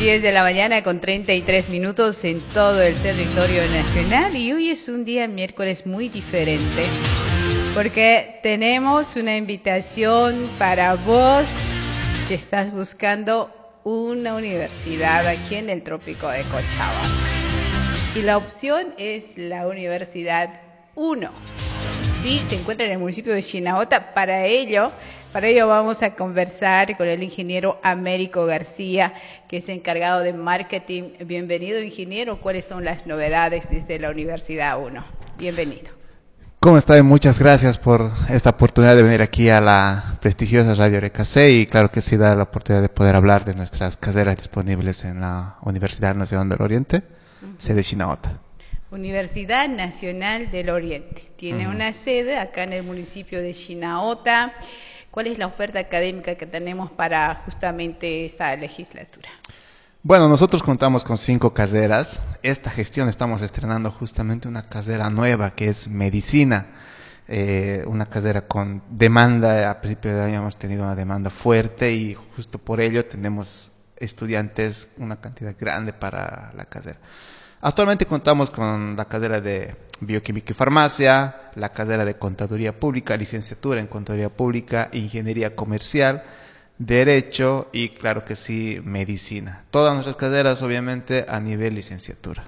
10 de la mañana con 33 minutos en todo el territorio nacional, y hoy es un día miércoles muy diferente porque tenemos una invitación para vos que estás buscando una universidad aquí en el trópico de Cochabamba. Y la opción es la Universidad 1. Sí, se encuentra en el municipio de Chinauta. Para ello vamos a conversar con el ingeniero Américo García, que es encargado de marketing. Bienvenido, ingeniero. ¿Cuáles son las novedades desde la Universidad 1? Bienvenido. ¿Cómo está? Muchas gracias por esta oportunidad de venir aquí a la prestigiosa Radio RKC, y claro que sí da la oportunidad de poder hablar de nuestras carreras disponibles en la Universidad Nacional del Oriente, sede Chinauta. Universidad Nacional del Oriente. Tiene una sede acá en el municipio de Chinauta. ¿Cuál es la oferta académica que tenemos para justamente esta legislatura? Bueno, nosotros contamos con 5 carreras. Esta gestión estamos estrenando justamente una carrera nueva que es medicina. Una carrera con demanda. A principio de año hemos tenido una demanda fuerte y justo por ello tenemos estudiantes, una cantidad grande para la carrera. Actualmente contamos con la carrera de Bioquímica y Farmacia, la carrera de Contaduría Pública, licenciatura en Contaduría Pública, Ingeniería Comercial, Derecho y, claro que sí, Medicina. Todas nuestras carreras, obviamente, a nivel licenciatura.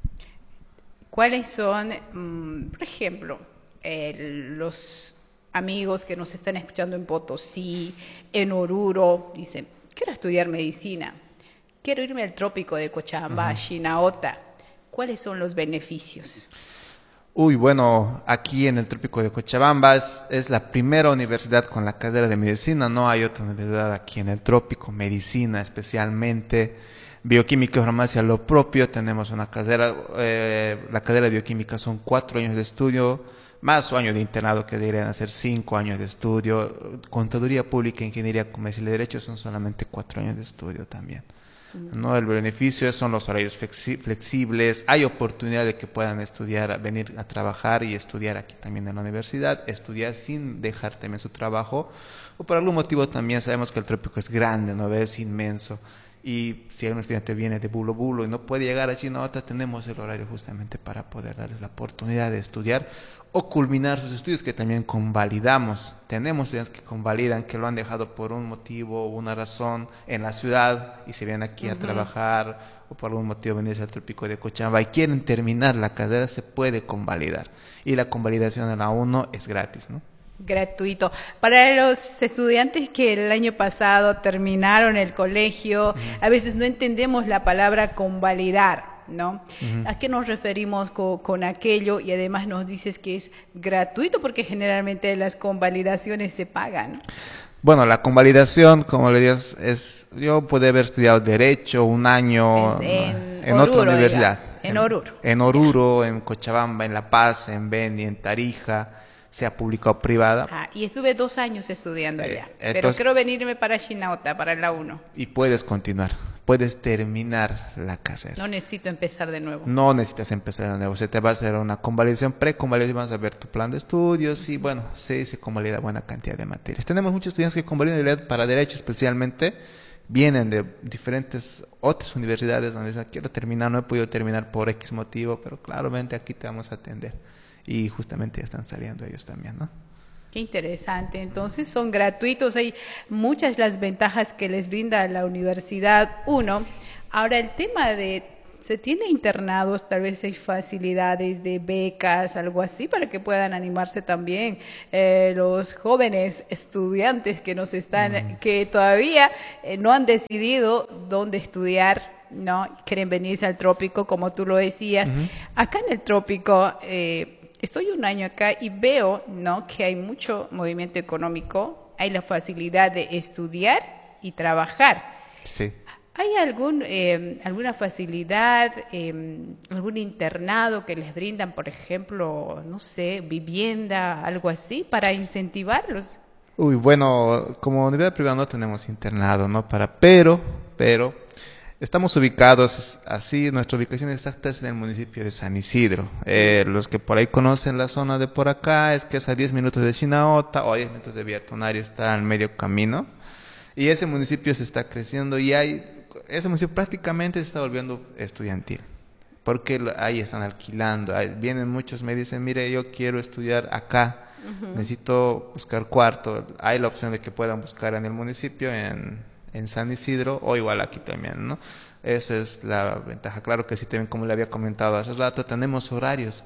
¿Cuáles son, por ejemplo, los amigos que nos están escuchando en Potosí, en Oruro, dicen, quiero estudiar Medicina, quiero irme al trópico de Cochabamba, Chinauta? ¿Cuáles son los beneficios? Bueno, aquí en el trópico de Cochabamba es la primera universidad con la carrera de medicina. No hay otra universidad aquí en el trópico. Medicina especialmente, bioquímica y farmacia lo propio. Tenemos una carrera, la carrera de bioquímica son 4 años de estudio, más su año de internado, que deberían ser 5 años de estudio. Contaduría Pública, Ingeniería Comercial y Derecho son solamente 4 años de estudio también. ¿No? El beneficio son los horarios flexibles, hay oportunidad de que puedan estudiar, venir a trabajar y estudiar aquí también en la universidad, estudiar sin dejar también su trabajo, o por algún motivo también sabemos que el trópico es grande, ¿no? Es inmenso, y si un estudiante viene de Bulo Bulo y no puede llegar a Chinauta, tenemos el horario justamente para poder darles la oportunidad de estudiar o culminar sus estudios, que también convalidamos. Tenemos estudiantes que convalidan, que lo han dejado por un motivo o una razón en la ciudad y se vienen aquí a trabajar, o por algún motivo venirse al trópico de Cochabamba y quieren terminar la carrera, se puede convalidar. Y la convalidación en la 1 es gratis, ¿no? Gratuito. Para los estudiantes que el año pasado terminaron el colegio, a veces no entendemos la palabra convalidar, ¿no? ¿A qué nos referimos con aquello? Y además nos dices que es gratuito, porque generalmente las convalidaciones se pagan. Bueno, la convalidación, como le dices, yo pude haber estudiado Derecho un año en Oruro, otra universidad. Digamos, en Oruro. En Oruro, en Cochabamba, en La Paz, en Beni, en Tarija. Se ha publicado privada. Y estuve 2 años estudiando allá. Pero Entonces, quiero venirme para Chinauta, para la 1. Y puedes continuar, puedes terminar la carrera. No necesito empezar de nuevo. No necesitas empezar de nuevo. Se te va a hacer una convalidación, preconvalidación, vas a ver tu plan de estudios y bueno, se convalida buena cantidad de materias. Tenemos muchos estudiantes que convalidan para Derecho especialmente. Vienen de diferentes otras universidades donde dicen, quiero terminar, no he podido terminar por X motivo, pero claramente aquí te vamos a atender. Y justamente ya están saliendo ellos también, ¿no? Qué interesante. Entonces son gratuitos. Hay muchas las ventajas que les brinda la Universidad 1. Ahora, el tema de, ¿se tiene internados? Tal vez hay facilidades de becas, algo así, para que puedan animarse también los jóvenes estudiantes que nos están, que todavía no han decidido dónde estudiar, ¿no? Quieren venirse al trópico, como tú lo decías. Acá en el trópico, estoy un año acá y veo, ¿no?, que hay mucho movimiento económico, hay la facilidad de estudiar y trabajar. Sí. ¿Hay alguna facilidad, algún internado que les brindan, por ejemplo, no sé, vivienda, algo así, para incentivarlos? Bueno, como universidad privada no tenemos internado, ¿no? Pero estamos ubicados así, nuestra ubicación exacta es en el municipio de San Isidro. Los que por ahí conocen la zona de por acá, es que es a 10 minutos de Chinauta o a 10 minutos de Villa Tonari, está al medio camino. Y ese municipio se está creciendo y hay ese municipio prácticamente se está volviendo estudiantil. Porque ahí están alquilando. Vienen muchos, me dicen, mire, yo quiero estudiar acá, necesito buscar cuarto. Hay la opción de que puedan buscar en el municipio, en San Isidro, o igual aquí también, ¿no? Esa es la ventaja. Claro que sí, también como le había comentado hace rato, tenemos horarios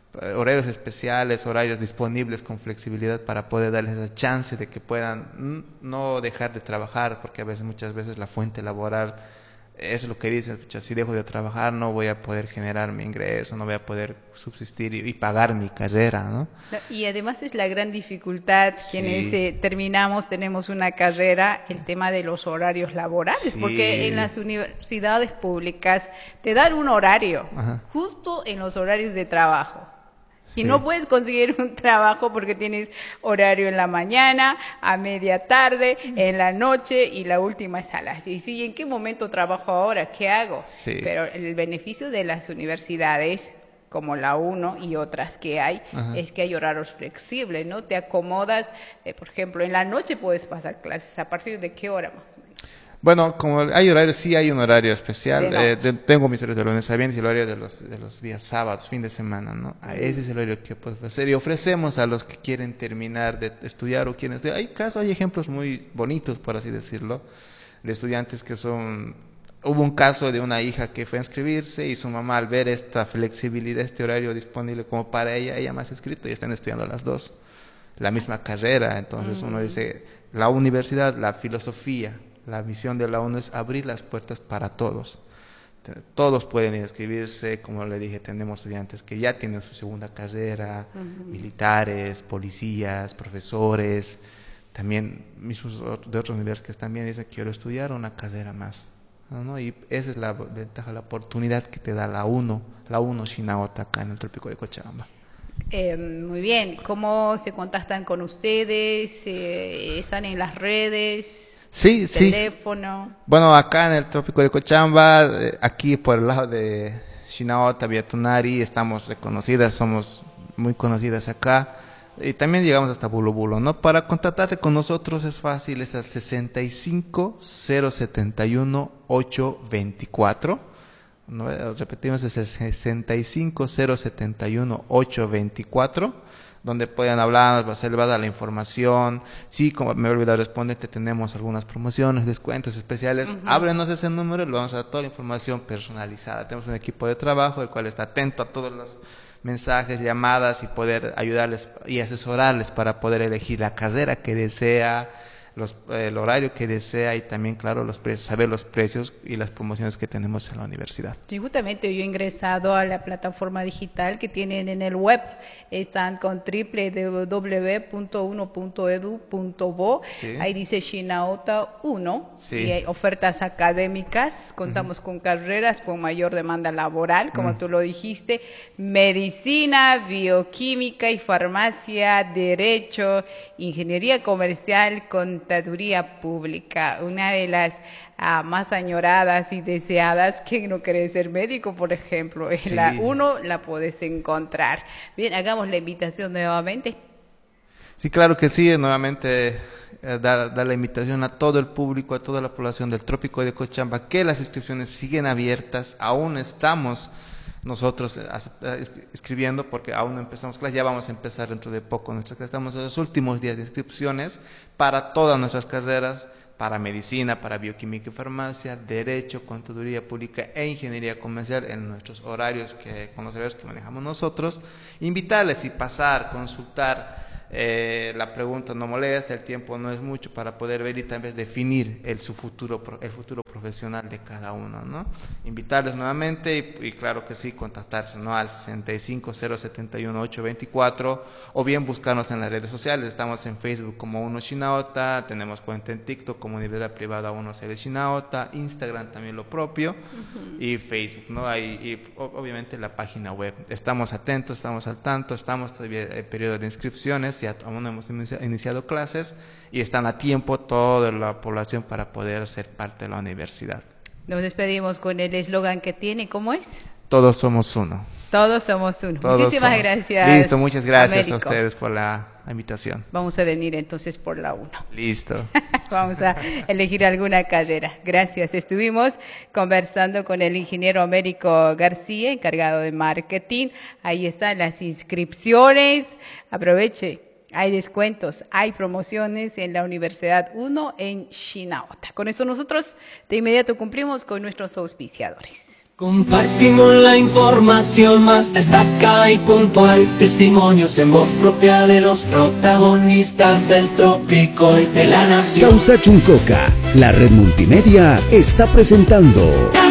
especiales, horarios disponibles con flexibilidad para poder darles esa chance de que puedan no dejar de trabajar, porque muchas veces la fuente laboral es lo que dicen: si dejo de trabajar no voy a poder generar mi ingreso, no voy a poder subsistir y pagar mi carrera, ¿no? Y además es la gran dificultad quienes tenemos una carrera, el tema de los horarios laborales, porque en las universidades públicas te dan un horario, justo en los horarios de trabajo. Y no puedes conseguir un trabajo porque tienes horario en la mañana, a media tarde, en la noche, y la última es a las 10. ¿Y en qué momento trabajo ahora? ¿Qué hago? Pero el beneficio de las universidades, como la UNO y otras que hay, es que hay horarios flexibles, ¿no? Te acomodas, por ejemplo, en la noche puedes pasar clases. ¿A partir de qué hora más o menos? Bueno, como hay horarios, sí hay un horario especial. Tengo mis horarios de lunes a viernes y el horario de los días sábados, fin de semana, ¿no? Ese es el horario que puedo hacer. Y ofrecemos a los que quieren terminar de estudiar o quieren estudiar. Hay ejemplos muy bonitos, por así decirlo, de estudiantes que son... Hubo un caso de una hija que fue a inscribirse y su mamá, al ver esta flexibilidad, este horario disponible como para ella más inscrito, y están estudiando las dos la misma carrera. Entonces uno dice, la universidad, la filosofía, la visión de la ONU es abrir las puertas para todos. Todos pueden inscribirse. Como le dije, tenemos estudiantes que ya tienen su segunda carrera, militares, policías, profesores, también mismos de otras universidades que también dicen: quiero estudiar una carrera más, ¿no? Y esa es la ventaja, la oportunidad que te da la UNO Shinaota acá en el trópico de Cochabamba. Muy bien. ¿Cómo se contactan con ustedes? ¿Están en las redes? Sí, teléfono. Bueno, acá en el trópico de Cochabamba, aquí por el lado de Shinaota, Viatunari, estamos reconocidas, somos muy conocidas acá. Y también llegamos hasta Bulo Bulo, ¿no? Para contactarse con nosotros es fácil, es al 65 071 824. ¿No? Repetimos, es el 65 071 824. Donde puedan hablar, se les va a dar la información. Sí, como me he olvidado responderte, tenemos algunas promociones, descuentos especiales. Háblenos ese número y le vamos a dar toda la información personalizada. Tenemos un equipo de trabajo el cual está atento a todos los mensajes, llamadas, y poder ayudarles y asesorarles para poder elegir la carrera que desea, el horario que desea, y también, claro, los precios, saber los precios y las promociones que tenemos en la universidad. Sí, justamente yo he ingresado a la plataforma digital que tienen en el web. Están con www.uno.edu.bo. Ahí dice Shinaota 1. Y hay ofertas académicas. Contamos con carreras con mayor demanda laboral, como tú lo dijiste: medicina, bioquímica y farmacia, derecho, ingeniería comercial, contaduría pública. Una de las más añoradas y deseadas. ¿Quién no quiere ser médico, por ejemplo? En la UNO la puedes encontrar. Bien, hagamos la invitación nuevamente. Sí, claro que sí. Nuevamente dar la invitación a todo el público, a toda la población del trópico de Cochabamba, que las inscripciones siguen abiertas. Aún estamos nosotros escribiendo, porque aún no empezamos clases. Ya vamos a empezar dentro de poco nuestras clases. Estamos en los últimos días de inscripciones para todas nuestras carreras: para medicina, para bioquímica y farmacia, derecho, contaduría pública e ingeniería comercial, en nuestros horarios con los horarios que manejamos nosotros. Invitarles y pasar, consultar. La pregunta no molesta, el tiempo no es mucho para poder ver y tal vez definir el futuro profesional de cada uno, ¿no? Invitarles nuevamente y claro que sí, contactarse, ¿no? Al 65 071 824, o bien buscarnos en las redes sociales. Estamos en Facebook como Uno Shinaota, tenemos cuenta en TikTok como Universidad Privada Uno Sede Shinaota, Instagram también lo propio, y Facebook, ¿no? Y obviamente la página web. Estamos atentos, estamos al tanto, estamos todavía en periodo de inscripciones. Ya aún no hemos iniciado clases y están a tiempo toda la población para poder ser parte de la universidad. Nos despedimos con el eslogan que tiene. ¿Cómo es? Todos somos uno. Todos somos uno. Todos Muchísimas somos. gracias. Listo, muchas gracias Américo. a ustedes por la invitación. Vamos a venir entonces por la 1. Listo. Vamos a elegir alguna carrera. Gracias. Estuvimos conversando con el ingeniero Américo García, encargado de marketing. Ahí están las inscripciones. Aproveche. Hay descuentos, hay promociones en la Universidad 1 en Chinauta. Con eso nosotros de inmediato cumplimos con nuestros auspiciadores. Compartimos la información más destacada y puntual, testimonios en voz propia de los protagonistas del trópico y de la nación. Causa Chuncoca, la red multimedia, está presentando